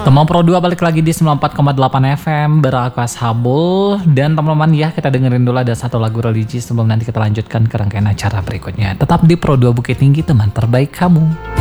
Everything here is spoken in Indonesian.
Teman Pro 2 balik lagi di 94,8 FM beraku Ashabul. Dan teman-teman ya, kita dengerin dulu ada satu lagu religi sebelum nanti kita lanjutkan ke rangkaian acara berikutnya. Tetap di Pro 2 Bukit Tinggi, teman terbaik kamu.